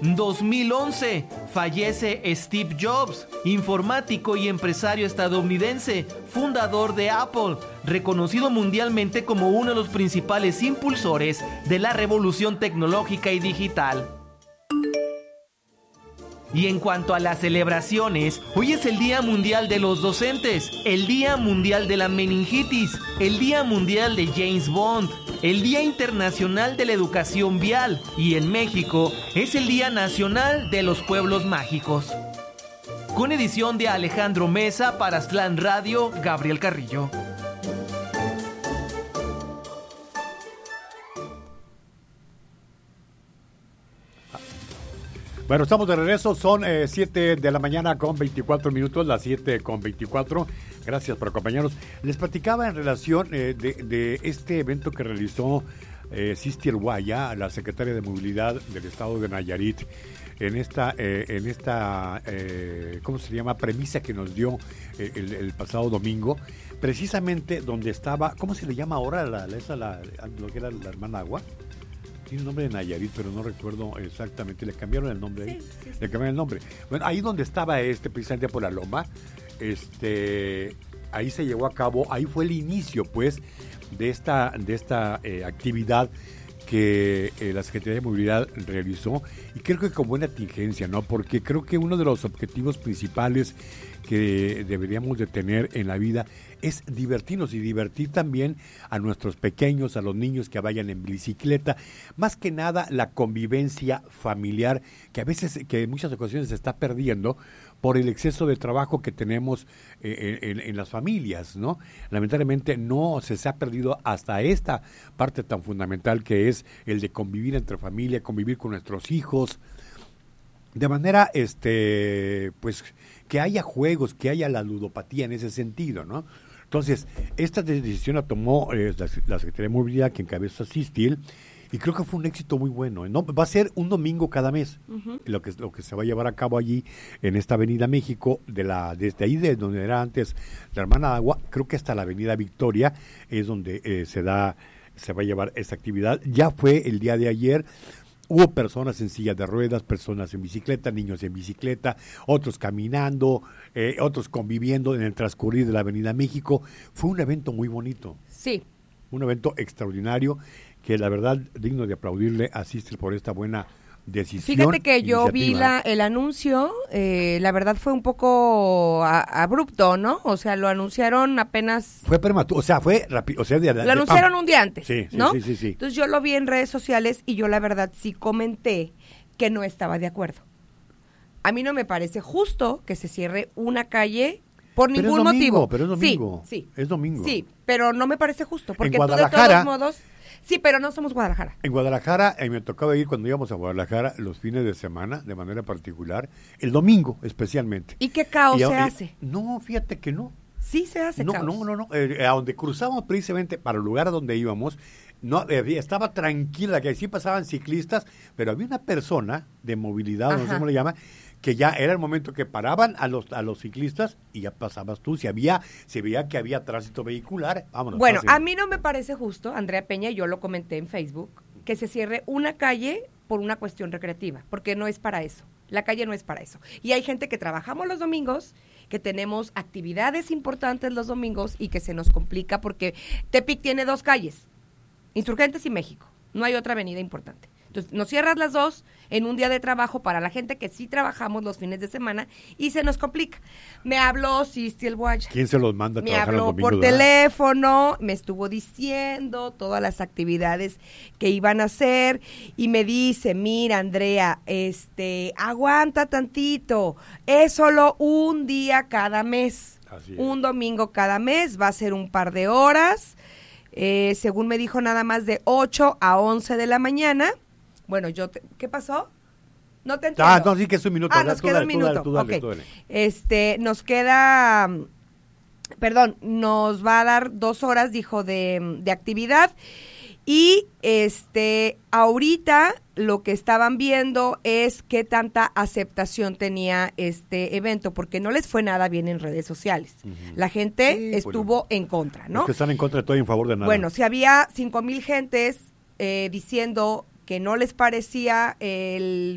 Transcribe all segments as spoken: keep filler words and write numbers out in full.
dos mil once, fallece Steve Jobs, informático y empresario estadounidense, fundador de Apple, reconocido mundialmente como uno de los principales impulsores de la revolución tecnológica y digital. Y en cuanto a las celebraciones, hoy es el Día Mundial de los Docentes, el Día Mundial de la Meningitis, el Día Mundial de James Bond, el Día Internacional de la Educación Vial y en México es el Día Nacional de los Pueblos Mágicos. Con edición de Alejandro Mesa para Aztlán Radio, Gabriel Carrillo. Bueno, estamos de regreso, son eh, siete de la mañana con veinticuatro minutos, las siete con veinticuatro. Gracias por acompañarnos. Les platicaba en relación eh, de, de este evento que realizó eh, Sistiel Guaya, la secretaria de Movilidad del Estado de Nayarit, en esta, eh, en esta eh, ¿cómo se llama?, premisa que nos dio eh, el, el pasado domingo, precisamente donde estaba, ¿cómo se le llama ahora la, la, esa, la, lo que era la hermana Agua? Tiene un nombre de Nayarit, pero no recuerdo exactamente. Le cambiaron el nombre ahí. Sí, sí, sí. Le cambiaron el nombre. Bueno, ahí donde estaba este, precisamente por la Loma, este, ahí se llevó a cabo, ahí fue el inicio, pues, de esta, de esta eh, actividad que eh, la Secretaría de Movilidad realizó, y creo que con buena tingencia, ¿no? Porque creo que uno de los objetivos principales que deberíamos de tener en la vida es divertirnos y divertir también a nuestros pequeños, a los niños que vayan en bicicleta, más que nada la convivencia familiar, que a veces, que en muchas ocasiones se está perdiendo por el exceso de trabajo que tenemos eh, en, en las familias, ¿no? Lamentablemente no se, se ha perdido hasta esta parte tan fundamental que es el de convivir entre familia, convivir con nuestros hijos, de manera, este, pues, que haya juegos, que haya la ludopatía en ese sentido, ¿no? Entonces, esta decisión la tomó eh, la, la Secretaría de Movilidad, que encabezó Sistiel, y creo que fue un éxito muy bueno, ¿no? Va a ser un domingo cada mes, uh-huh. lo que lo que se va a llevar a cabo allí en esta Avenida México, de la desde ahí de donde era antes la Hermana Agua, creo que hasta la Avenida Victoria es donde eh, se da se va a llevar esta actividad. Ya fue el día de ayer. Hubo personas en silla de ruedas, personas en bicicleta, niños en bicicleta, otros caminando, eh, otros conviviendo en el transcurrir de la Avenida México. Fue un evento muy bonito. Sí. Un evento extraordinario que la verdad digno de aplaudirle a Sistiel por esta buena decisión. Fíjate que yo vi la, el anuncio, eh, la verdad fue un poco a, abrupto, ¿no? O sea, lo anunciaron apenas... Fue prematuro, o sea, fue rápido. O sea, de, lo de, anunciaron ¡pam! Un día antes, sí, sí, ¿no? Sí, sí, sí. Entonces yo lo vi en redes sociales y yo la verdad sí comenté que no estaba de acuerdo. A mí no me parece justo que se cierre una calle por pero ningún es domingo, motivo. Pero es domingo, sí, sí. Es domingo. Sí, pero no me parece justo, porque en Guadalajara, tú de todos modos... Sí, pero no somos Guadalajara. En Guadalajara, eh, me tocaba ir cuando íbamos a Guadalajara los fines de semana, de manera particular, el domingo especialmente. ¿Y qué caos y, se y, hace? No, fíjate que no. Sí se hace no, caos. No, no, no, eh, a donde cruzamos precisamente para el lugar a donde íbamos, no eh, estaba tranquila, que sí pasaban ciclistas, pero había una persona de movilidad, Ajá. no sé cómo le llama, que ya era el momento que paraban a los a los ciclistas y ya pasabas tú. Si había, se veía que había tránsito vehicular, vámonos. Bueno, fácil. A mí no me parece justo, Andrea Peña, yo lo comenté en Facebook, que se cierre una calle por una cuestión recreativa, porque no es para eso. La calle no es para eso. Y hay gente que trabajamos los domingos, que tenemos actividades importantes los domingos y que se nos complica porque Tepic tiene dos calles, Insurgentes y México. No hay otra avenida importante. Entonces, nos cierras las dos en un día de trabajo para la gente que sí trabajamos los fines de semana y se nos complica. Me habló Sistiel Guaya. ¿Quién se los manda a me trabajar habló los domingos, por ¿verdad? teléfono, me estuvo diciendo todas las actividades que iban a hacer y me dice, mira, Andrea, este, aguanta tantito, es solo un día cada mes, Así es. Un domingo cada mes, va a ser un par de horas, eh, según me dijo nada más de ocho a once de la mañana. Bueno, yo, te, ¿qué pasó? No te entiendo. Ah, no, sí que es un minuto. Ah, nos queda un minuto. Tú dale, okay. tú dale. Este, nos queda, perdón, nos va a dar dos horas, dijo, de, de actividad. Y, este, ahorita lo que estaban viendo es qué tanta aceptación tenía este evento, porque no les fue nada bien en redes sociales. Uh-huh. La gente sí, estuvo bueno, en contra, ¿no? Los que están en contra de todo y en favor de nada. Bueno, si había cinco mil gentes eh, diciendo que no les parecía el,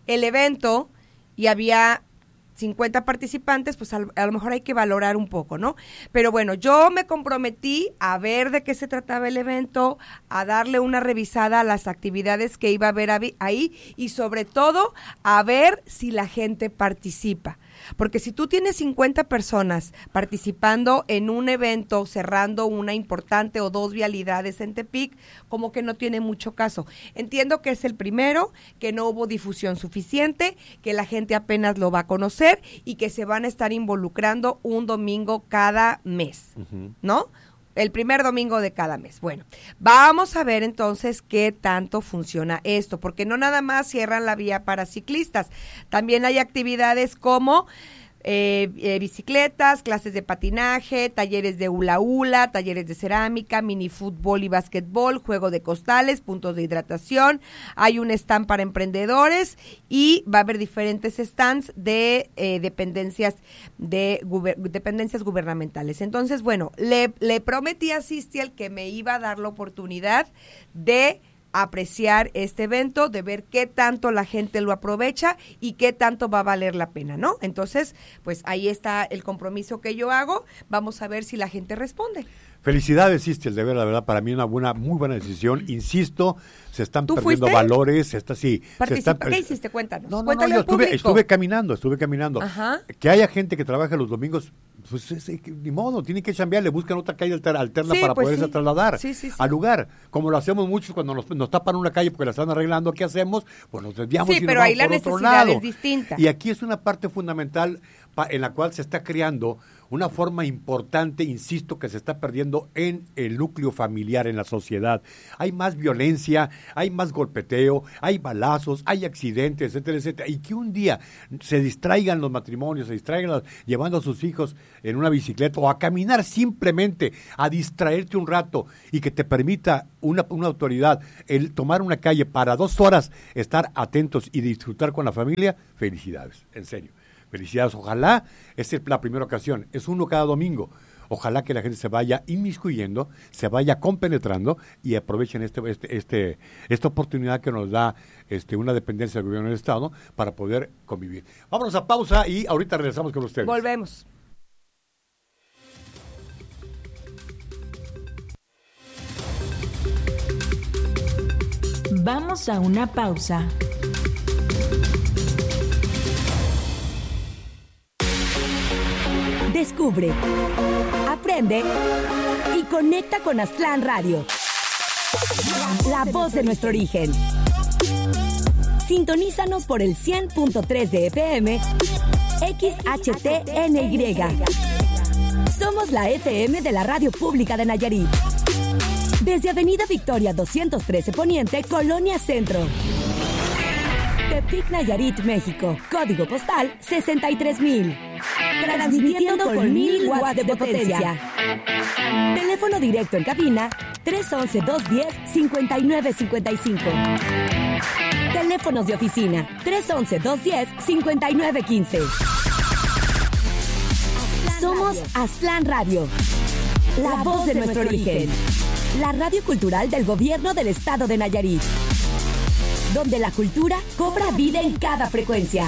el evento y había cincuenta participantes, pues a, a lo mejor hay que valorar un poco, ¿no? Pero bueno, yo me comprometí a ver de qué se trataba el evento, a darle una revisada a las actividades que iba a haber ahí y sobre todo a ver si la gente participa. Porque si tú tienes cincuenta personas participando en un evento, cerrando una importante o dos vialidades en Tepic, como que no tiene mucho caso. Entiendo que es el primero, que no hubo difusión suficiente, que la gente apenas lo va a conocer y que se van a estar involucrando un domingo cada mes, uh-huh. ¿no? El primer domingo de cada mes. Bueno, vamos a ver entonces qué tanto funciona esto, porque no nada más cierran la vía para ciclistas, también hay actividades como eh, eh, bicicletas, clases de patinaje, talleres de hula hula, talleres de cerámica, minifútbol y básquetbol, juego de costales, puntos de hidratación, hay un stand para emprendedores y va a haber diferentes stands de eh, dependencias de guber- dependencias gubernamentales. Entonces, bueno, le, le prometí a Cistiel que me iba a dar la oportunidad de apreciar este evento, de ver qué tanto la gente lo aprovecha y qué tanto va a valer la pena, ¿no? Entonces, pues ahí está el compromiso que yo hago, vamos a ver si la gente responde. Felicidades, Cistiel, de ver, la verdad, para mí una buena, muy buena decisión. Insisto, se están ¿Tú perdiendo fuiste? valores. Está, sí, se están, ¿Qué hiciste? Cuéntanos. No, no, Cuéntale no, yo al estuve, público. estuve caminando, estuve caminando. Ajá. Que haya gente que trabaja los domingos, pues es, es, ni modo, tienen que chambear, le buscan otra calle alter, alterna Sí, para pues poderse sí. trasladar Sí, sí, sí. al lugar. Como lo hacemos muchos cuando nos, nos tapan una calle porque la están arreglando, ¿qué hacemos? Pues nos desviamos Sí, y nos pero vamos ahí la por otro necesidad lado. es distinta. Y aquí es una parte fundamental pa, en la cual se está creando una forma importante, insisto, que se está perdiendo en el núcleo familiar, en la sociedad. Hay más violencia, hay más golpeteo, hay balazos, hay accidentes, etcétera, etcétera. Y que un día se distraigan los matrimonios, se distraigan los, llevando a sus hijos en una bicicleta o a caminar simplemente, a distraerte un rato y que te permita una, una autoridad el tomar una calle para dos horas, estar atentos y disfrutar con la familia, felicidades, en serio. Felicidades, ojalá, esta es la primera ocasión, es uno cada domingo. Ojalá que la gente se vaya inmiscuyendo, se vaya compenetrando y aprovechen este, este, este, esta oportunidad que nos da este, una dependencia del gobierno del Estado para poder convivir. Vámonos a pausa y ahorita regresamos con ustedes. Volvemos. Vamos a una pausa. Descubre, aprende y conecta con Aztlán Radio, la voz de nuestro origen. Sintonízanos por el cien punto tres de F M, X H T N Y. Somos la F M de la Radio Pública de Nayarit. Desde Avenida Victoria doscientos trece Poniente, Colonia Centro. Tepic, Nayarit, México. Código postal sesenta y tres mil. Transmitiendo con mil watts de potencia. Teléfono directo en cabina tres once, dos diez, cincuenta y nueve cincuenta y cinco. Teléfonos de oficina tres once, dos diez, cincuenta y nueve quince. Somos Aztlán Radio, la voz de nuestro origen. La radio cultural del gobierno del estado de Nayarit, donde la cultura cobra vida en cada frecuencia.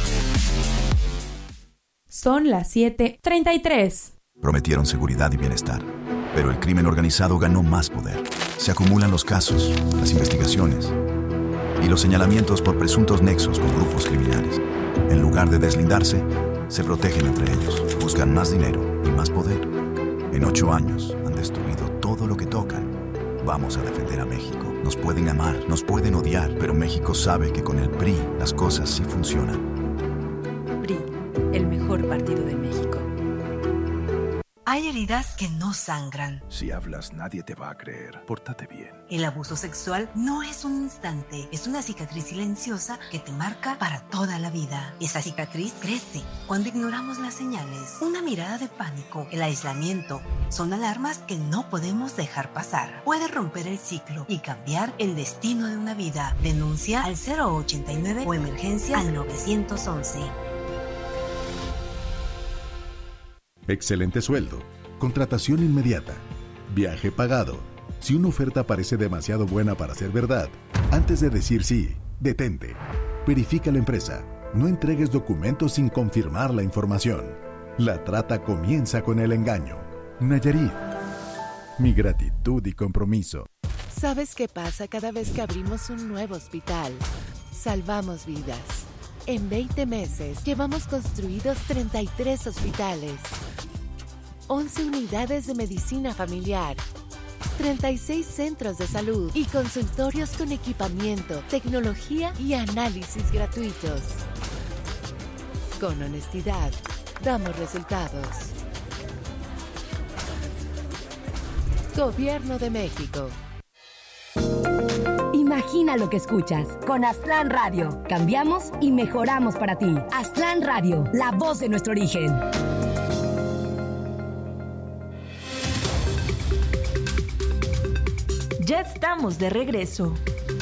Son las siete treinta y tres. Prometieron seguridad y bienestar, pero el crimen organizado ganó más poder. Se acumulan los casos, las investigaciones y los señalamientos por presuntos nexos con grupos criminales. En lugar de deslindarse, se protegen entre ellos, buscan más dinero y más poder. En ocho años han destruido todo lo que tocan. Vamos a defender a México. Nos pueden amar, nos pueden odiar, pero México sabe que con el P R I las cosas sí funcionan. P R I, el mejor partido de México. Hay heridas que no sangran. Si hablas, nadie te va a creer. Pórtate bien. El abuso sexual no es un instante, es una cicatriz silenciosa que te marca para toda la vida. Esa cicatriz crece cuando ignoramos las señales. Una mirada de pánico, el aislamiento, son alarmas que no podemos dejar pasar. Puede romper el ciclo y cambiar el destino de una vida. Denuncia al cero ochenta y nueve o emergencias al nueve once. Excelente sueldo, contratación inmediata, viaje pagado. Si una oferta parece demasiado buena para ser verdad, antes de decir sí, detente. Verifica la empresa. No entregues documentos sin confirmar la información. La trata comienza con el engaño. Nayarit. Mi gratitud y compromiso. ¿Sabes qué pasa cada vez que abrimos un nuevo hospital? Salvamos vidas. En veinte meses llevamos construidos treinta y tres hospitales, once unidades de medicina familiar, treinta y seis centros de salud y consultorios con equipamiento, tecnología y análisis gratuitos. Con honestidad, damos resultados. Gobierno de México. Imagina lo que escuchas. Con Aztlán Radio. Cambiamos y mejoramos para ti. Aztlán Radio, la voz de nuestro origen. Ya estamos de regreso.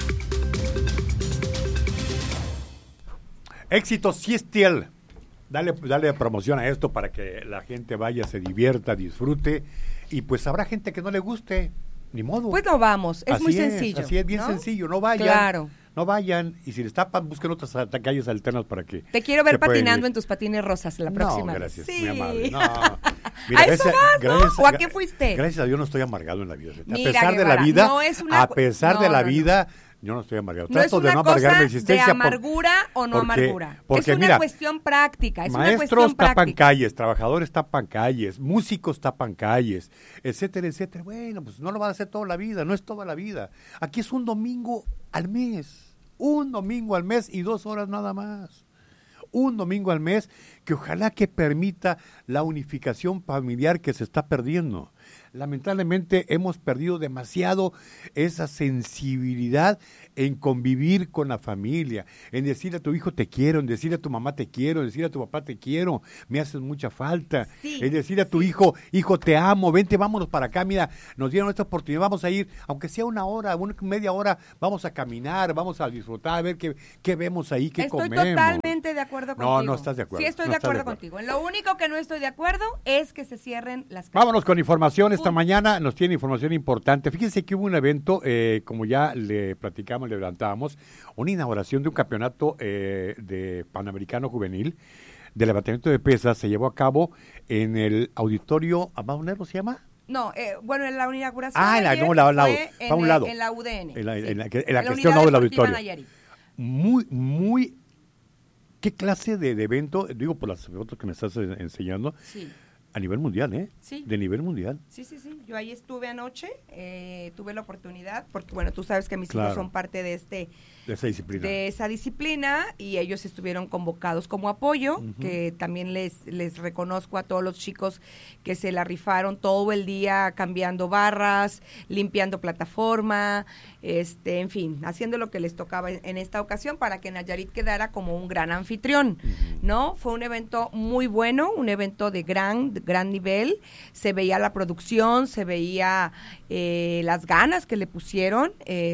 Éxito Siestiel. Dale, dale promoción a esto para que la gente vaya, se divierta, disfrute. Y pues habrá gente que no le guste. Ni modo. Pues no vamos, es así muy es, sencillo. Así es, bien ¿no? sencillo, no vayan. Claro. No vayan, y si les tapan, busquen otras calles alternas para que... Te quiero ver patinando pueden... en tus patines rosas la próxima No, gracias, vez. muy Sí. amable. No. Mira, ¿a eso gracias, vas, gracias, no? ¿O a qué fuiste? Gracias a Dios no estoy amargado en la vida. Mira, a pesar Guevara, de la vida, no es una... a pesar no, de la no, vida... No. Yo no estoy amargado. No Trato es una de no amargar mi cosa existencia. de amargura por, o no porque, amargura. Porque, es una mira, cuestión práctica. Es maestros una cuestión tapan práctica. calles, trabajadores tapan calles, músicos tapan calles, etcétera, etcétera. Bueno, pues no lo van a hacer toda la vida, no es toda la vida. Aquí es un domingo al mes, un domingo al mes y dos horas nada más. Un domingo al mes que ojalá que permita la unificación familiar que se está perdiendo. Lamentablemente hemos perdido demasiado esa sensibilidad en convivir con la familia, en decirle a tu hijo te quiero, en decirle a tu mamá te quiero, en decirle a tu papá te quiero, me haces mucha falta, sí, en decirle a tu sí. hijo, hijo te amo, vente, vámonos para acá, mira, nos dieron esta oportunidad, vamos a ir, aunque sea una hora, una media hora, vamos a caminar, vamos a disfrutar, a ver qué, qué vemos ahí, qué estoy comemos. Estoy totalmente de acuerdo contigo. No, no estás de acuerdo. Sí, estoy no de, estás acuerdo de acuerdo contigo. En lo único que no estoy de acuerdo es que se cierren las calles. Vámonos con información. Esta Punto. mañana nos tiene información importante. Fíjense que hubo un evento, eh, como ya le platicamos, le adelantábamos, una inauguración de un campeonato eh, de Panamericano Juvenil de levantamiento de pesas. Se llevó a cabo en el auditorio, ¿Amado Nervo se llama? No, eh, bueno, en la inauguración Ah, en la, ayer no, la, la, fue a en, un el- lado. en la U D N. En la, sí. en la, que- en la En la cuestión Unidad no del Deportiva auditorio. Nayarit. Muy, muy... ¿Qué clase de, de evento? Digo, por las fotos que me estás eh, enseñando. Sí. A nivel mundial, ¿eh? Sí. De nivel mundial. Sí, sí, sí. Yo ahí estuve anoche, eh, tuve la oportunidad, porque bueno, tú sabes que mis Claro. hijos son parte de este, De esa disciplina. de esa disciplina y ellos estuvieron convocados como apoyo, Ujú. que también les, les reconozco a todos los chicos que se la rifaron todo el día cambiando barras, limpiando plataforma, este, en fin, haciendo lo que les tocaba en, en esta ocasión para que Nayarit quedara como un gran anfitrión, ¿no? Fue un evento muy bueno, un evento de gran, de gran nivel, se veía la producción, se veía eh, las ganas que le pusieron,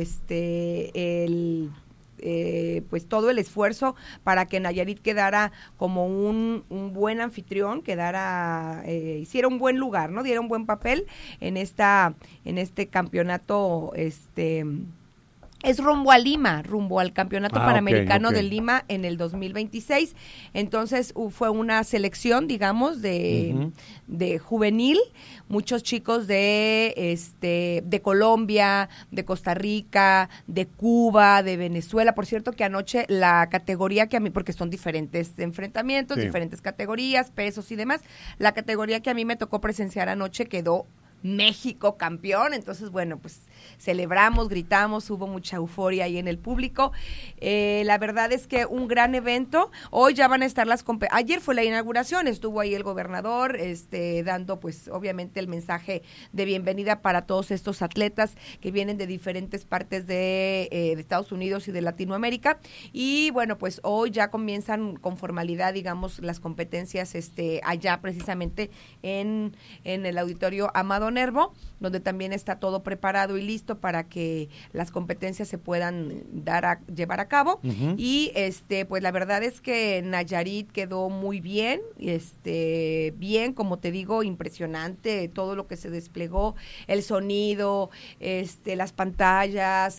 este, el eh, pues todo el esfuerzo para que Nayarit quedara como un, un buen anfitrión, quedara, eh, hiciera un buen lugar, ¿no? Diera un buen papel en esta, en este campeonato, este es rumbo a Lima, rumbo al Campeonato Ah, Panamericano ok, ok. de Lima en el dos mil veintiséis. Entonces uh, fue una selección, digamos, de, Ujú. de juvenil, muchos chicos de este de Colombia, de Costa Rica, de Cuba, de Venezuela. Por cierto que anoche la categoría que a mí, porque son diferentes enfrentamientos, Sí. diferentes categorías, pesos y demás, la categoría que a mí me tocó presenciar anoche quedó México campeón, entonces bueno, pues celebramos, gritamos, hubo mucha euforia ahí en el público. Eh, la verdad es que un gran evento. Hoy ya van a estar las compe- ayer fue la inauguración, estuvo ahí el gobernador, este, dando pues obviamente el mensaje de bienvenida para todos estos atletas que vienen de diferentes partes de, eh, de Estados Unidos y de Latinoamérica. Y bueno, pues hoy ya comienzan con formalidad, digamos, las competencias este, allá precisamente en, en el auditorio Amado Nervo, donde también está todo preparado y listo para que las competencias se puedan dar a, llevar a cabo. Uh-huh. Y este, pues la verdad es que Nayarit quedó muy bien, este, bien, como te digo, impresionante todo lo que se desplegó, el sonido, este, las pantallas,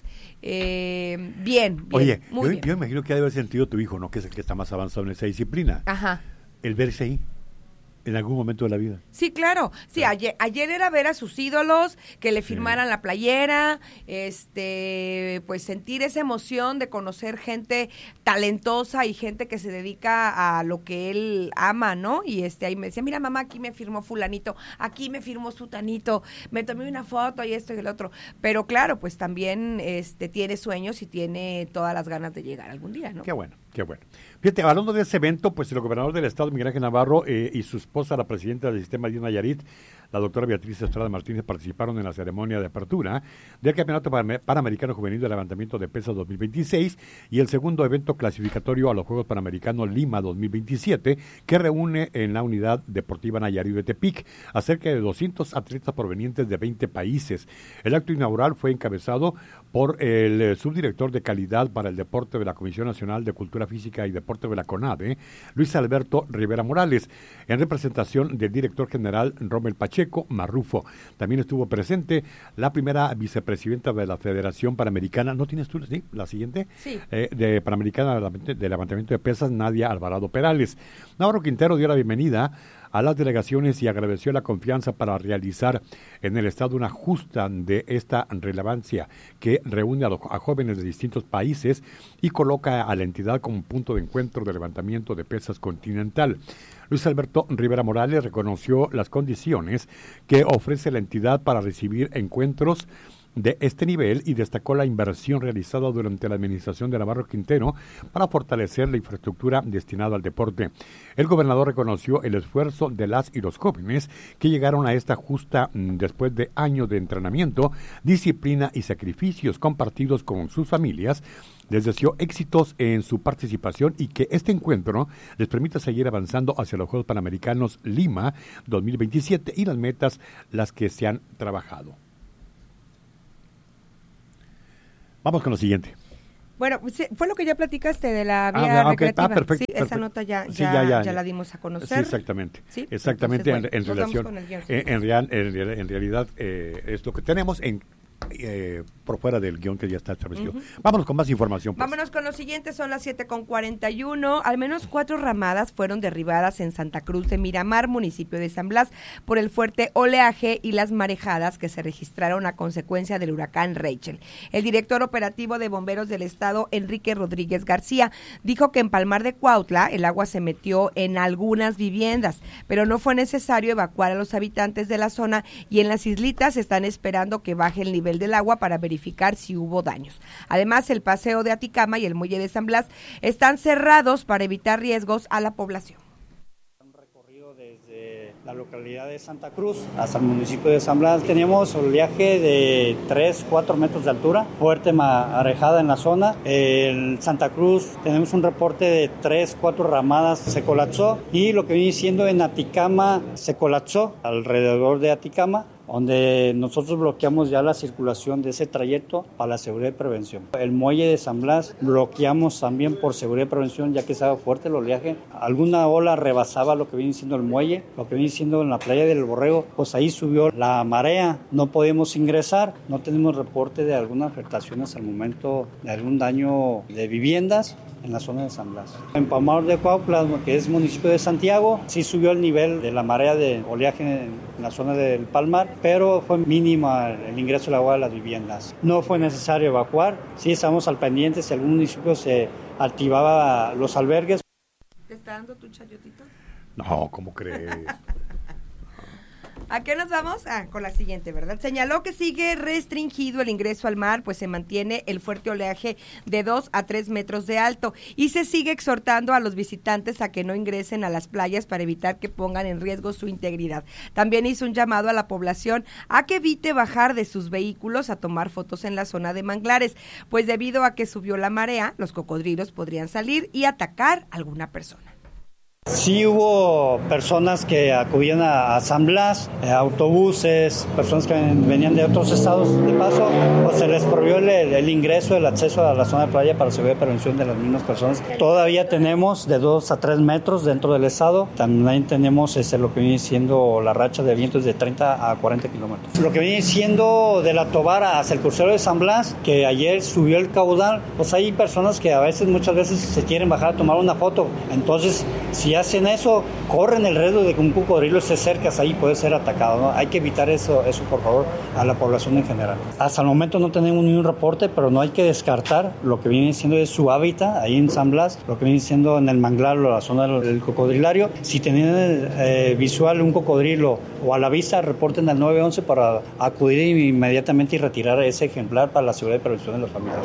eh, bien, bien. Oye, muy yo, bien. yo imagino que ha de haber sentido tu hijo, ¿no? Que es el que está más avanzado en esa disciplina. Ajá. El verse ahí. En algún momento de la vida. Sí, claro. Sí, claro. Ayer, ayer era ver a sus ídolos, que le firmaran sí. la playera, este, pues sentir esa emoción de conocer gente talentosa y gente que se dedica a lo que él ama, ¿no? Y este ahí me decía, mira mamá, aquí me firmó fulanito, aquí me firmó sutanito, me tomé una foto y esto y el otro. Pero claro, pues también este tiene sueños y tiene todas las ganas de llegar algún día, ¿no? Qué bueno, qué bueno. Fíjate, hablando de ese evento, pues el gobernador del estado, Miguel Ángel Navarro, eh, y su esposa, la presidenta del sistema de Nayarit, la doctora Beatriz Estrada Martínez, participaron en la ceremonia de apertura del Campeonato Panamericano Juvenil de Levantamiento de Pesas dos mil veintiséis y el segundo evento clasificatorio a los Juegos Panamericanos Lima dos mil veintisiete, que reúne en la Unidad Deportiva Nayarit de Tepic a cerca de doscientos atletas provenientes de veinte países. El acto inaugural fue encabezado por el subdirector de calidad para el deporte de la Comisión Nacional de Cultura Física y Deporte de la CONADE, Luis Alberto Rivera Morales, en representación del director general Rommel Pacheco Marrufo. También estuvo presente la primera vicepresidenta de la Federación Panamericana, ¿no tienes tú? ¿Sí? ¿La siguiente? Sí. Eh, de Panamericana de Levantamiento de Pesas, Nadia Alvarado Perales. Navarro Quintero dio la bienvenida a las delegaciones y agradeció la confianza para realizar en el Estado una justa de esta relevancia que reúne a, los, a jóvenes de distintos países y coloca a la entidad como punto de encuentro de levantamiento de pesas continental. Luis Alberto Rivera Morales reconoció las condiciones que ofrece la entidad para recibir encuentros de este nivel y destacó la inversión realizada durante la administración de Navarro Quintero para fortalecer la infraestructura destinada al deporte. El gobernador reconoció el esfuerzo de las y los jóvenes que llegaron a esta justa después de años de entrenamiento, disciplina y sacrificios compartidos con sus familias. Les deseó éxitos en su participación y que este encuentro les permita seguir avanzando hacia los Juegos Panamericanos Lima dos mil veintisiete y las metas las que se han trabajado. Vamos con lo siguiente. Bueno, fue lo que ya platicaste de la vía ah, recreativa. Okay. Ah, perfecto, sí, perfecto. Esa nota ya, ya, sí, ya, ya, ya la dimos a conocer. Sí, exactamente. ¿Sí? Exactamente, Entonces, en, bueno, en relación, en, en, real, en, en realidad eh, es lo que tenemos en Eh, por fuera del guión que ya está establecido. Uh-huh. Vámonos con más información. Pues. Vámonos con lo siguiente, son las siete con cuarenta y uno. Al menos cuatro ramadas fueron derribadas en Santa Cruz de Miramar, municipio de San Blas, por el fuerte oleaje y las marejadas que se registraron a consecuencia del huracán Rachel. El director operativo de bomberos del estado, Enrique Rodríguez García, dijo que en Palmar de Cuautla el agua se metió en algunas viviendas, pero no fue necesario evacuar a los habitantes de la zona y en las islitas están esperando que baje el nivel del agua para verificar si hubo daños. Además, el paseo de Aticama y el muelle de San Blas están cerrados para evitar riesgos a la población. Un recorrido desde la localidad de Santa Cruz hasta el municipio de San Blas. Teníamos oleaje de tres, cuatro metros de altura, fuerte marejada en la zona. En Santa Cruz tenemos un reporte de tres, cuatro ramadas, se colapsó, y lo que viene siendo en Aticama se colapsó alrededor de Aticama, donde nosotros bloqueamos ya la circulación de ese trayecto para la seguridad y prevención. El muelle de San Blas bloqueamos también por seguridad y prevención, ya que estaba fuerte el oleaje. Alguna ola rebasaba lo que viene siendo el muelle, lo que viene siendo en la playa del Borrego, pues ahí subió la marea, no podemos ingresar, no tenemos reporte de alguna afectación hasta el momento, de algún daño de viviendas en la zona de San Blas. En Palmar de Cuautla, que es municipio de Santiago, sí subió el nivel de la marea de oleaje en la zona del Palmar, pero fue mínima el ingreso del agua a las viviendas. No fue necesario evacuar, sí estamos al pendiente si algún municipio se activaba los albergues. ¿Te está dando tu chayotito? No, ¿cómo crees? ¿A qué nos vamos? Ah, con la siguiente, ¿verdad? Señaló que sigue restringido el ingreso al mar, pues se mantiene el fuerte oleaje de dos a tres metros de alto y se sigue exhortando a los visitantes a que no ingresen a las playas para evitar que pongan en riesgo su integridad. También hizo un llamado a la población a que evite bajar de sus vehículos a tomar fotos en la zona de manglares, pues debido a que subió la marea, los cocodrilos podrían salir y atacar a alguna persona. Sí hubo personas que acudían a, a San Blas, eh, autobuses, personas que venían de otros estados de paso, pues se les prohibió el, el ingreso, el acceso a la zona de playa para seguridad y prevención de las mismas personas. Todavía tenemos de dos a tres metros dentro del estado, también tenemos este, lo que viene siendo la racha de vientos de treinta a cuarenta kilómetros. Lo que viene siendo de la Tobar hacia el crucero de San Blas, que ayer subió el caudal, pues hay personas que a veces, muchas veces se quieren bajar a tomar una foto, entonces si hacen eso, corren el riesgo de que un cocodrilo esté cerca, ahí puede ser atacado, ¿no? Hay que evitar eso, eso por favor, a la población en general. Hasta el momento no tenemos ni un reporte, pero no hay que descartar lo que viene siendo de su hábitat, ahí en San Blas, lo que viene siendo en el manglar o la zona del cocodrilario. Si tienen eh, visual un cocodrilo o a la vista, reporten al nueve once para acudir inmediatamente y retirar ese ejemplar para la seguridad y prevención de las familias.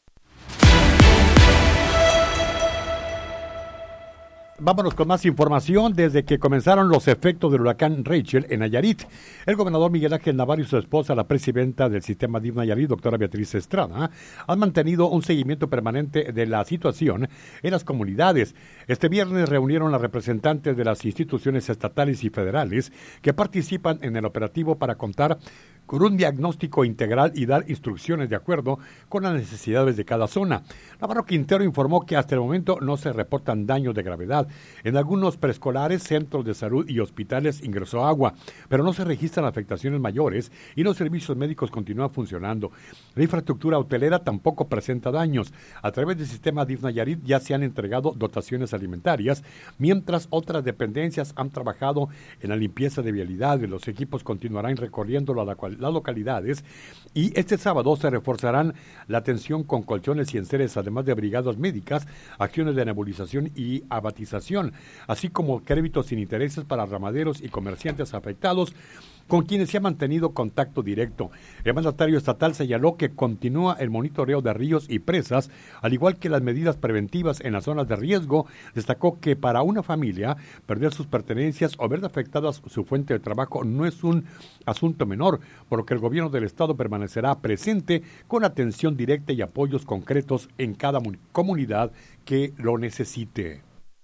Vámonos con más información. Desde que comenzaron los efectos del huracán Rachel en Nayarit, el gobernador Miguel Ángel Navarro y su esposa, la presidenta del sistema D I F Nayarit, doctora Beatriz Estrada, han mantenido un seguimiento permanente de la situación en las comunidades. Este viernes reunieron a representantes de las instituciones estatales y federales que participan en el operativo para contar con un diagnóstico integral y dar instrucciones de acuerdo con las necesidades de cada zona. Navarro Quintero informó que hasta el momento no se reportan daños de gravedad. En algunos preescolares, centros de salud y hospitales ingresó agua, pero no se registran afectaciones mayores y los servicios médicos continúan funcionando. La infraestructura hotelera tampoco presenta daños. A través del sistema D I F Nayarit ya se han entregado dotaciones alimentarias, mientras otras dependencias han trabajado en la limpieza de vialidades. Los equipos continuarán recorriendo la, las localidades y este sábado se reforzarán la atención con colchones y enseres, además de brigadas médicas, acciones de nebulización y abatización, así como créditos sin intereses para ramaderos y comerciantes afectados, con quienes se ha mantenido contacto directo. El mandatario estatal señaló que continúa el monitoreo de ríos y presas, al igual que las medidas preventivas en las zonas de riesgo. Destacó que para una familia, perder sus pertenencias o ver afectadas su fuente de trabajo no es un asunto menor, por lo que el gobierno del estado permanecerá presente con atención directa y apoyos concretos en cada comunidad que lo necesite.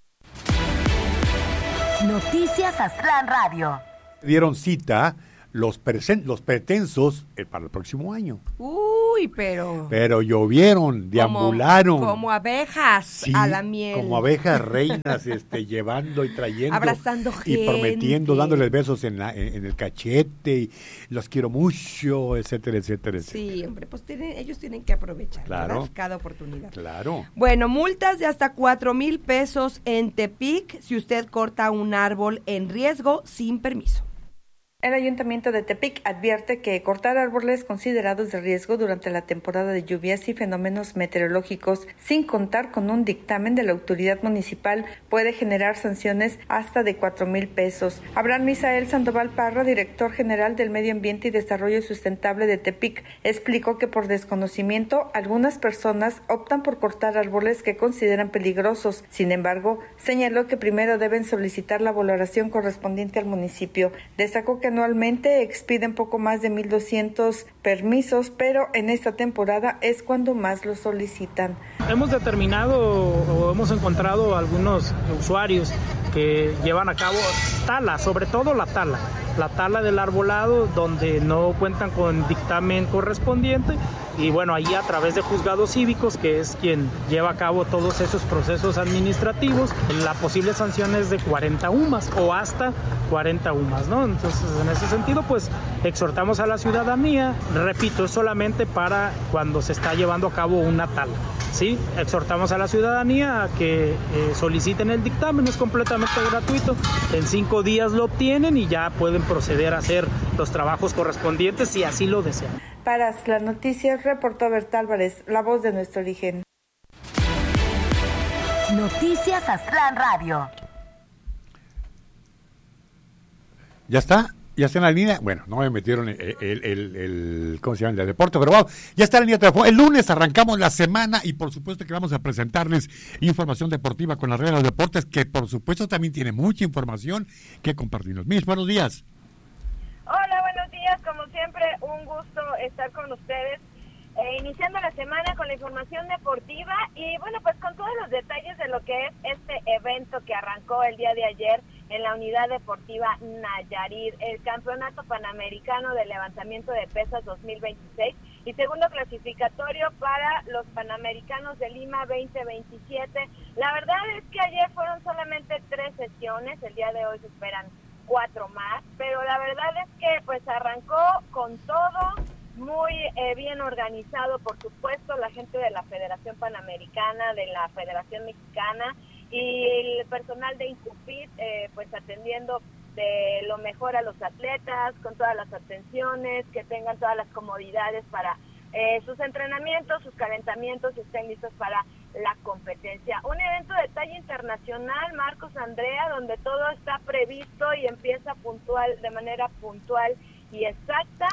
Noticias Aztlán Radio. Dieron cita los, presen- los pretensos eh, para el próximo año. Uy, pero... Pero llovieron, deambularon. Como, como abejas sí, a la miel. Como abejas reinas, este, llevando y trayendo. Abrazando gente. Y prometiendo, dándoles besos en, la, en, en el cachete, y los quiero mucho, etcétera, etcétera, etcétera. Sí, hombre, pues tienen, ellos tienen que aprovechar, claro, ¿verdad? Cada oportunidad. Claro. Bueno, multas de hasta cuatro mil pesos en Tepic si usted corta un árbol en riesgo sin permiso. El Ayuntamiento de Tepic advierte que cortar árboles considerados de riesgo durante la temporada de lluvias y fenómenos meteorológicos sin contar con un dictamen de la autoridad municipal puede generar sanciones hasta de cuatro mil pesos. Abraham Misael Sandoval Parra, director general del Medio Ambiente y Desarrollo Sustentable de Tepic, explicó que por desconocimiento algunas personas optan por cortar árboles que consideran peligrosos. Sin embargo, señaló que primero deben solicitar la valoración correspondiente al municipio. Destacó que anualmente expiden poco más de mil doscientos permisos, pero en esta temporada es cuando más los solicitan. Hemos determinado o hemos encontrado algunos usuarios que llevan a cabo tala, sobre todo la tala, la tala del arbolado donde no cuentan con dictamen correspondiente y bueno, ahí a través de juzgados cívicos, que es quien lleva a cabo todos esos procesos administrativos, la posible sanción es de cuarenta UMAS o hasta cuarenta UMAS, ¿no? Entonces, en ese sentido, pues exhortamos a la ciudadanía, repito, es solamente para cuando se está llevando a cabo una tala, ¿sí? Exhortamos a la ciudadanía a que eh, soliciten el dictamen, es completamente gratuito, en cinco días lo obtienen y ya pueden proceder a hacer los trabajos correspondientes si así lo desean. Para las noticias, reportó Berta Álvarez, la voz de nuestro origen. Noticias Aztlán Radio. ¿Ya está? ¿Ya está en la línea? Bueno, no me metieron el, el, el, el ¿cómo se llama? El de deporte, pero bueno, ya está en la línea telefónica. El lunes arrancamos la semana y por supuesto que vamos a presentarles información deportiva con las reglas de deportes, que por supuesto también tiene mucha información que compartirnos. Mis buenos días. Hola, buenos días, como siempre, un gusto estar con ustedes. Eh, iniciando la semana con la información deportiva y bueno, pues con todos los detalles de lo que es este evento que arrancó el día de ayer en la Unidad Deportiva Nayarit, el Campeonato Panamericano de Levantamiento de Pesas dos mil veintiséis y segundo clasificatorio para los Panamericanos de Lima veinte veintisiete. La verdad es que ayer fueron solamente tres sesiones, el día de hoy se esperan cuatro más, pero la verdad es que pues arrancó con todo, muy eh, bien organizado, por supuesto, la gente de la Federación Panamericana, de la Federación Mexicana y el personal de Incupit, eh, pues atendiendo de lo mejor a los atletas, con todas las atenciones, que tengan todas las comodidades para eh, sus entrenamientos, sus calentamientos y estén listos para la competencia. Un evento de talla internacional, Marcos, Andrea, donde todo está previsto y empieza puntual, de manera puntual y exacta.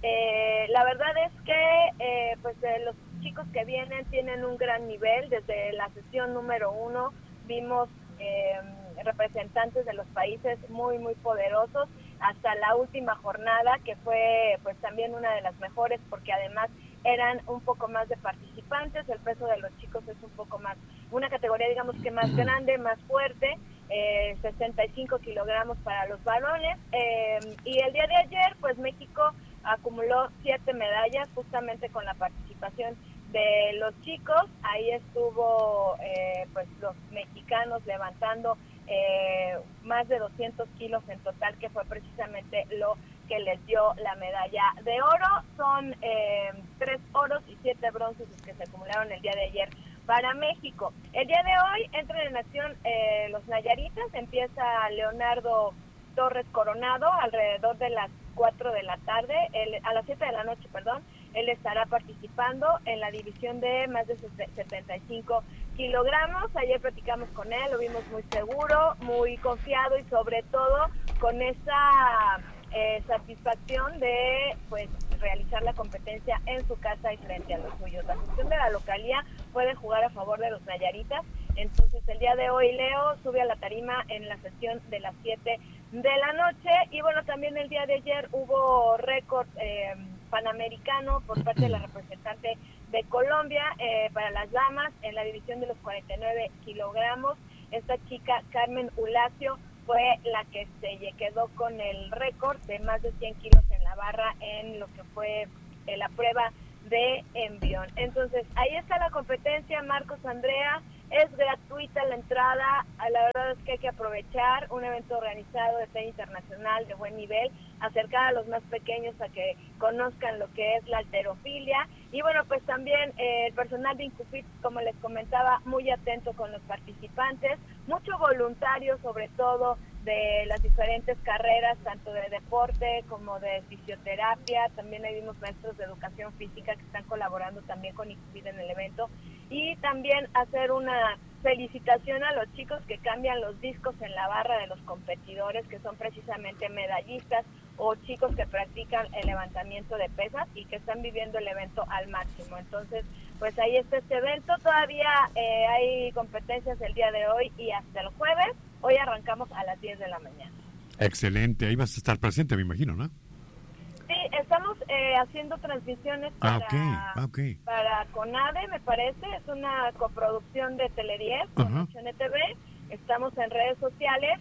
Eh, la verdad es que eh, pues eh, los chicos que vienen tienen un gran nivel. Desde la sesión número uno vimos eh, representantes de los países muy muy poderosos hasta la última jornada, que fue pues también una de las mejores, porque además eran un poco más de participantes. El peso de los chicos es un poco más, una categoría digamos que más grande, más fuerte, eh, sesenta y cinco kilogramos para los varones, eh, y el día de ayer pues México acumuló siete medallas justamente con la participación de los chicos. Ahí estuvo eh, pues los mexicanos levantando eh, más de doscientos kilos en total, que fue precisamente lo que les dio la medalla de oro. Son eh, tres oros y siete bronces los que se acumularon el día de ayer para México. El día de hoy entran en acción eh, los nayaritas. Empieza Leonardo Torres Coronado alrededor de las cuatro de la tarde, él, a las siete de la noche, perdón. Él estará participando en la división de más de setenta y cinco kilogramos. Ayer platicamos con él, lo vimos muy seguro, muy confiado y sobre todo con esa eh, satisfacción de pues realizar la competencia en su casa y frente a los suyos. La gestión de la localía puede jugar a favor de los nayaritas. Entonces el día de hoy Leo sube a la tarima en la sesión de las siete de la noche. Y bueno, también el día de ayer hubo récord eh, panamericano por parte de la representante de Colombia eh, para las damas en la división de los cuarenta y nueve kilogramos. Esta chica, Carmen Ulacio, fue la que se quedó con el récord de más de cien kilos en la barra en lo que fue eh, la prueba de envión. Entonces, ahí está la competencia, Marcos, Andrea. Es gratuita la entrada, la verdad es que hay que aprovechar un evento organizado de talla internacional de buen nivel, acercar a los más pequeños a que conozcan lo que es la halterofilia. Y bueno, pues también eh, el personal de Incupit, como les comentaba, muy atento con los participantes, mucho voluntario sobre todo de las diferentes carreras, tanto de deporte como de fisioterapia. También hay unos maestros de educación física que están colaborando también con Incupit en el evento. Y también hacer una felicitación a los chicos que cambian los discos en la barra de los competidores, que son precisamente medallistas o chicos que practican el levantamiento de pesas y que están viviendo el evento al máximo. Entonces, pues ahí está este evento. Todavía eh, hay competencias el día de hoy y hasta el jueves. Hoy arrancamos a las diez de la mañana. Excelente. Ahí vas a estar presente, me imagino, ¿no? Sí, estamos eh, haciendo transmisiones para, ah, okay. Okay. para CONADE, me parece. Es una coproducción de Tele diez con H N T V. Estamos en redes sociales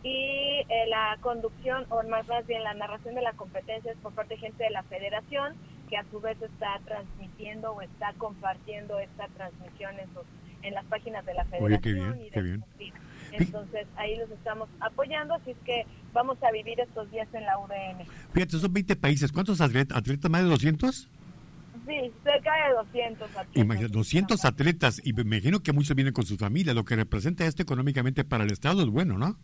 y eh, la conducción, o más, más bien la narración de la competencia es por parte de gente de la federación, que a su vez está transmitiendo o está compartiendo esta transmisión en, sus, en las páginas de la federación. Oye, qué bien, y de qué bien. Entonces ahí los estamos apoyando, así es que vamos a vivir estos días en la U D N. Fíjate, son veinte países. ¿Cuántos atletas? ¿Atletas más de doscientos? Sí, cerca de doscientos atletas. Imagina, doscientos atletas, y me imagino que muchos vienen con sus familias, lo que representa esto económicamente para el Estado es bueno, ¿no?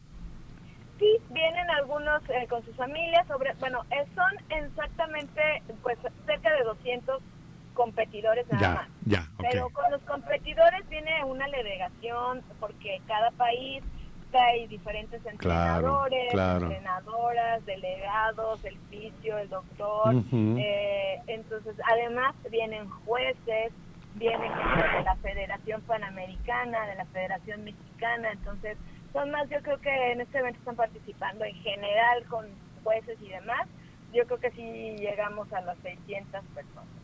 Sí, vienen algunos eh, con sus familias, sobre, bueno, eh, son exactamente pues cerca de doscientos competidores nada ya, más. Ya, okay. Pero con los competidores viene una delegación, porque cada país hay diferentes entrenadores, claro, claro. entrenadoras, delegados, el fisio, el doctor. Uh-huh. eh, entonces, además vienen jueces, vienen gente de la Federación Panamericana, de la Federación Mexicana. Entonces, son más, yo creo que en este evento están participando en general con jueces y demás. Yo creo que sí llegamos a las seiscientas personas.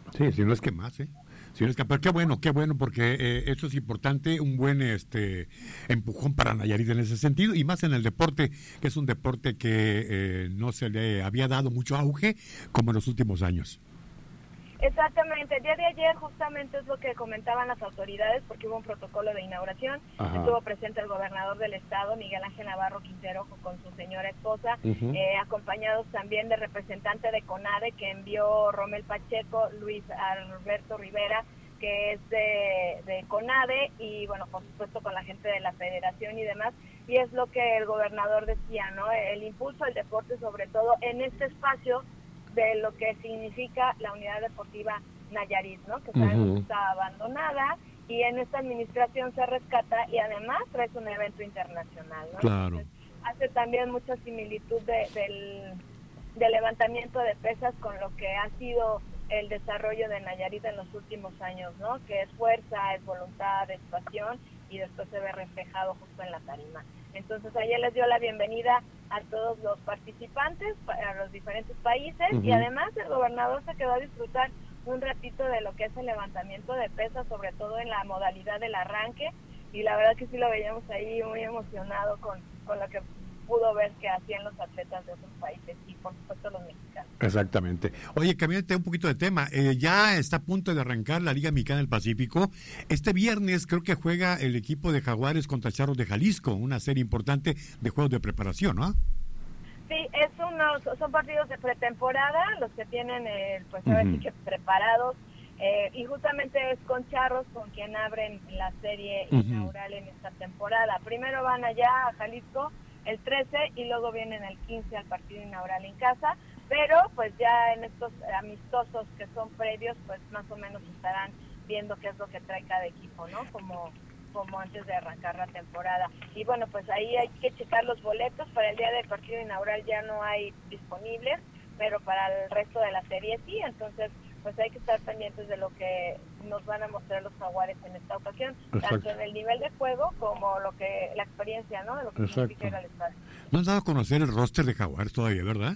Sí, si no es que más, ¿eh? Si no es que, pero qué bueno, qué bueno, porque eh, esto es importante, un buen este empujón para Nayarit en ese sentido, y más en el deporte, que es un deporte que eh, no se le había dado mucho auge como en los últimos años. Exactamente, el día de ayer justamente es lo que comentaban las autoridades, porque hubo un protocolo de inauguración. Ajá. Estuvo presente el gobernador del estado, Miguel Ángel Navarro Quintero, con su señora esposa, uh-huh. eh, acompañados también de representante de CONADE, que envió Romel Pacheco, Luis Alberto Rivera, que es de, de CONADE, y bueno, por supuesto con la gente de la federación y demás, y es lo que el gobernador decía, ¿no? El impulso al deporte, sobre todo en este espacio de lo que significa la unidad deportiva Nayarit, ¿no? Que sabemos uh-huh. que está abandonada, y en esta administración se rescata, y además trae un evento internacional, ¿no? Claro. Entonces, hace también mucha similitud de, del, del levantamiento de pesas con lo que ha sido el desarrollo de Nayarit en los últimos años, ¿no? Que es fuerza, es voluntad, es pasión, y después se ve reflejado justo en la tarima. Entonces ayer les dio la bienvenida a todos los participantes, a los diferentes países, uh-huh. y además el gobernador se quedó a disfrutar un ratito de lo que es el levantamiento de pesas, sobre todo en la modalidad del arranque, y la verdad que sí lo veíamos ahí muy emocionado con, con lo que pudo ver que hacían los atletas de otros países, y por supuesto los mexicanos. Exactamente. Oye, cambiándote un poquito de tema, eh, ya está a punto de arrancar la Liga Mexicana del Pacífico. Este viernes creo que juega el equipo de Jaguares contra Charros de Jalisco, una serie importante de juegos de preparación, ¿no? Sí, es unos, son partidos de pretemporada, los que tienen, eh, pues ahora uh-huh. sí que preparados, eh, y justamente es con Charros con quien abren la serie uh-huh. inaugural en esta temporada. Primero van allá a Jalisco el trece, y luego vienen el quince al partido inaugural en casa, pero pues ya en estos amistosos que son previos, pues más o menos estarán viendo qué es lo que trae cada equipo, ¿no? Como, como antes de arrancar la temporada. Y bueno, pues ahí hay que checar los boletos. Para el día del partido inaugural ya no hay disponibles, pero para el resto de la serie sí, entonces pues hay que estar pendientes de lo que nos van a mostrar los Jaguares en esta ocasión, Exacto. tanto en el nivel de juego como lo que la experiencia, ¿no? De lo que Exacto. significa ir al estadio. ¿No has dado a conocer el roster de Jaguares todavía, verdad?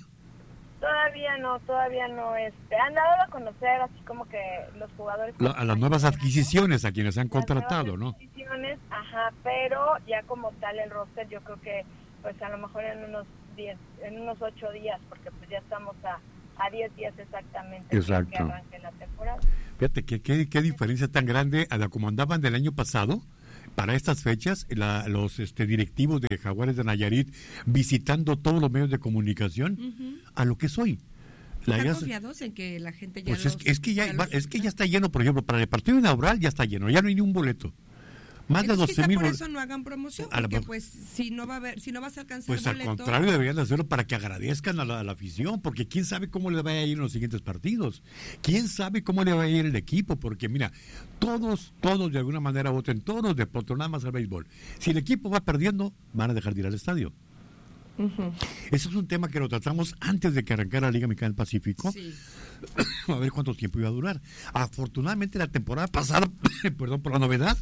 Todavía no, todavía no. Este, han dado a conocer así como que los jugadores... La, a las nuevas adquisiciones, a quienes han contratado, ¿no? Adquisiciones, ajá, pero ya como tal el roster yo creo que pues a lo mejor en unos diez, en unos ocho días, porque pues ya estamos a... a diez días exactamente Exacto. que arranque la temporada. Fíjate, ¿qué, qué, qué diferencia tan grande a la como andaban del año pasado, para estas fechas, la, los este, directivos de Jaguares de Nayarit visitando todos los medios de comunicación, uh-huh. a lo que es hoy. La ¿Están confiados en que la gente ya pues los, es, es que ya, ya va, es que ya está lleno, por ejemplo, para el partido inaugural ya está lleno, ya no hay ni un boleto. Más Entonces, de doce mil. Por eso no hagan promoción, porque la, pues si no va a haber, si no vas a alcanzar pues boleto, al contrario deberían hacerlo para que agradezcan a la, a la afición, porque quién sabe cómo le va a ir en los siguientes partidos, quién sabe cómo le va a ir el equipo, porque mira, todos, todos de alguna manera voten, todos los deportes, nada más al béisbol. Si el equipo va perdiendo, van a dejar de ir al estadio. Uh-huh. Eso es un tema que lo tratamos antes de que arrancara la Liga Mexicana del Pacífico. Sí. A ver cuánto tiempo iba a durar. Afortunadamente la temporada pasada, perdón por la novedad,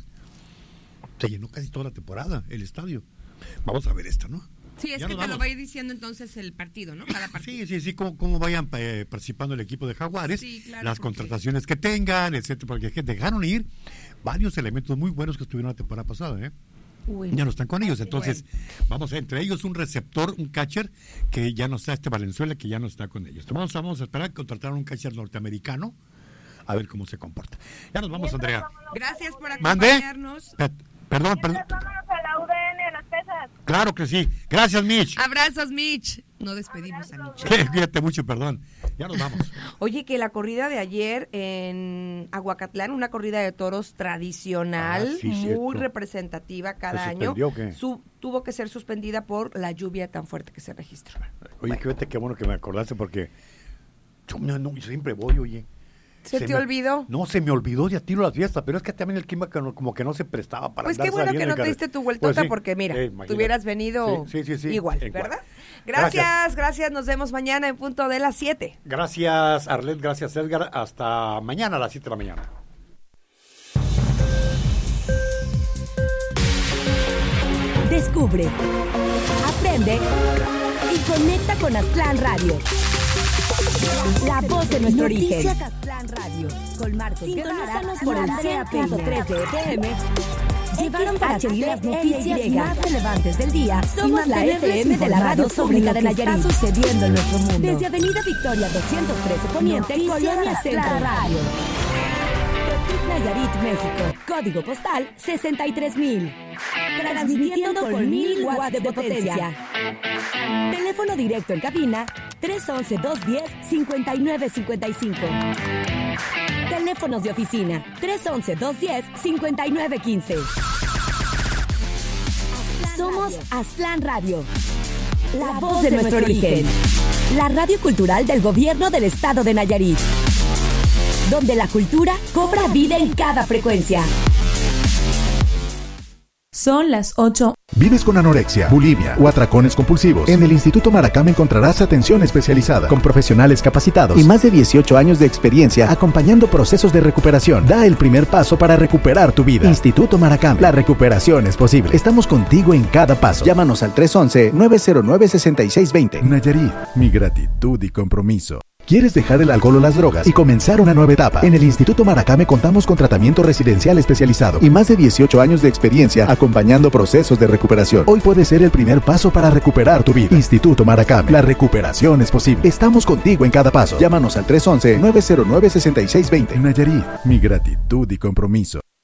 se llenó casi toda la temporada el estadio. Vamos a ver esta, ¿no? Sí, es ya que te vamos. Lo va a ir diciendo entonces el partido, ¿no? Cada partido. Sí, sí, sí, cómo, cómo vayan eh, participando el equipo de Jaguares, sí, claro, las porque... contrataciones que tengan, etcétera, porque dejaron ir varios elementos muy buenos que estuvieron la temporada pasada, ¿eh? Uy. Ya no están con ellos, entonces bueno. Vamos a ver, entre ellos un receptor, un catcher, que ya no está, este Valenzuela, que ya no está con ellos. Vamos, vamos a esperar que contrataron un catcher norteamericano, a ver cómo se comporta. Ya nos vamos, Andrea. Gracias por acompañarnos. ¿Mande? Perdón, perdón. Vámonos a la U D N, a las pesas. Claro que sí. Gracias, Mitch. Abrazos, Mitch. No despedimos Abrazos. a Mitch. Cuídate mucho, perdón. Ya nos vamos. Oye, que la corrida de ayer en Aguacatlán, una corrida de toros tradicional, ah, sí, muy cierto. representativa cada año, su, tuvo que ser suspendida por la lluvia tan fuerte que se registró. Oye, bueno. Fíjate qué bueno que me acordaste, porque yo no, no, siempre voy, oye. ¿Se, ¿Se te me, olvidó? No, se me olvidó de tiro las fiestas, pero es que también el clima que no, como que no se prestaba para pues andar saliendo. Pues qué bueno que no te diste tu vueltota, pues sí, porque mira, eh, tú hubieras venido sí, sí, sí, sí, igual, ¿verdad? Gracias, gracias, gracias, nos vemos mañana en punto de las siete. Gracias, Arlet, gracias, Edgar, hasta mañana a las siete de la mañana. Descubre, aprende y conecta con Aztlán Radio. La voz de nuestro Noticias origen. Aztlán Radio. Con Marcos Guevara por el cien punto tres de F M. Llevaron para ti las noticias más relevantes del día. Somos la F M de la radio pública de Nayarit. Está sucediendo en nuestro mundo. Desde Avenida Victoria doscientos trece Poniente, Colonia Centro Radio. Tepic, Nayarit, México. Código postal sesenta y tres mil. Transmitiendo con mil watts de potencia. Teléfono directo en cabina tres once, dos diez, cincuenta y nueve cincuenta y cinco. Teléfonos de oficina tres once, dos diez, cincuenta y nueve quince. Somos Aztlán Radio, la voz de nuestro origen. La radio cultural del gobierno del estado de Nayarit, donde la cultura cobra vida en cada frecuencia. Son las ocho. ¿Vives con anorexia, bulimia o atracones compulsivos? En el Instituto Maracame encontrarás atención especializada con profesionales capacitados y más de dieciocho años de experiencia acompañando procesos de recuperación. Da el primer paso para recuperar tu vida. Instituto Maracame, la recuperación es posible. Estamos contigo en cada paso. Llámanos al tres once, nueve cero nueve, seis seis dos cero. Nayarit, mi gratitud y compromiso. ¿Quieres dejar el alcohol o las drogas y comenzar una nueva etapa? En el Instituto Maracame contamos con tratamiento residencial especializado y más de dieciocho años de experiencia acompañando procesos de recuperación. Hoy puede ser el primer paso para recuperar tu vida. Instituto Maracame, la recuperación es posible. Estamos contigo en cada paso. Llámanos al tres once, nueve cero nueve, seis seis dos cero. Nayarit, mi gratitud y compromiso.